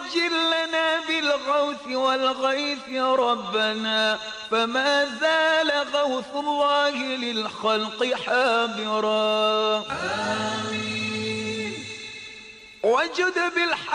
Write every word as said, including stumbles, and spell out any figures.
عجل لنا بالغوث والغيث يا ربنا، فما زال غوث الله للخلق حاضرا. آمين. وجد بالحق